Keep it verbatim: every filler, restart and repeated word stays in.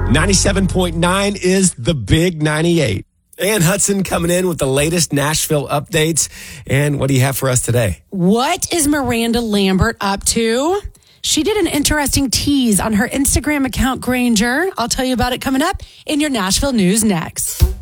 ninety-seven point nine is the Big ninety-eight. Ann Hudson coming in with the latest Nashville updates. And what do you have for us today? What is Miranda Lambert up to? She did an interesting tease on her Instagram account, Granger. I'll tell you about it coming up in your Nashville news next.